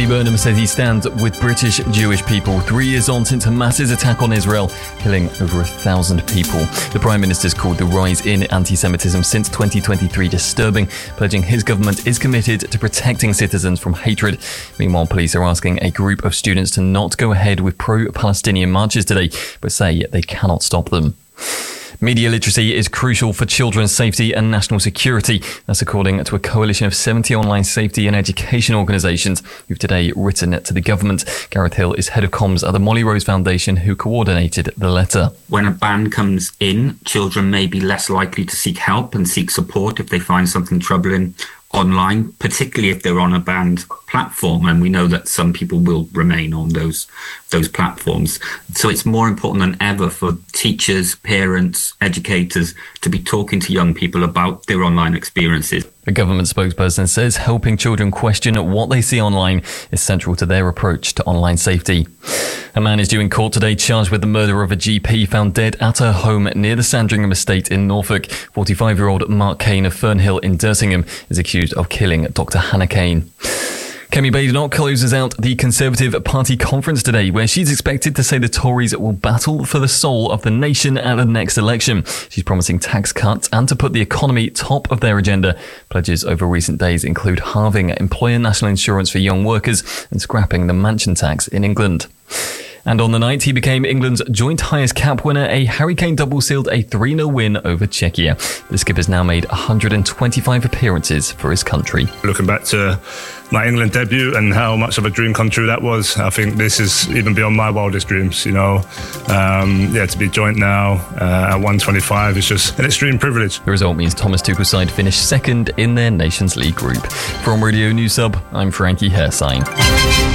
Andy Burnham says he stands with British Jewish people 3 years on since Hamas's attack on Israel, killing over 1,000 people. The Prime Minister's called the rise in anti-Semitism since 2023 disturbing, pledging his government is committed to protecting citizens from hatred. Meanwhile, police are asking a group of students to not go ahead with pro-Palestinian marches today, but say they cannot stop them. Media literacy is crucial for children's safety and national security. That's according to a coalition of 70 online safety and education organisations who've today written to the government. Gareth Hill is head of comms at the Molly Rose Foundation, who coordinated the letter. When a ban comes in, children may be less likely to seek help and seek support if they find something troubling online, particularly if they're on a banned platform, and we know that some people will remain on those platforms. So it's more important than ever for teachers, parents, educators to be talking to young people about their online experiences. A government spokesperson says helping children question what they see online is central to their approach to online safety. A man is due in court today charged with the murder of a GP found dead at her home near the Sandringham estate in Norfolk. 45-year-old Mark Kane of Fernhill in Dersingham is accused of killing Dr. Hannah Kane. Kemi Badenoch closes out the Conservative Party conference today, where she's expected to say the Tories will battle for the soul of the nation at the next election. She's promising tax cuts and to put the economy top of their agenda. Pledges over recent days include halving employer national insurance for young workers and scrapping the mansion tax in England. And on the night, he became England's joint highest cap winner. A Harry Kane double sealed a 3-0 win over Czechia. The skipper's now made 125 appearances for his country. Looking back to my England debut and how much of a dream come true that was, I think this is even beyond my wildest dreams, to be joint now at 125 is just an extreme privilege. The result means Thomas Tuchel's side finished second in their Nations League group. From Radio News Sub, I'm Frankie Hersine.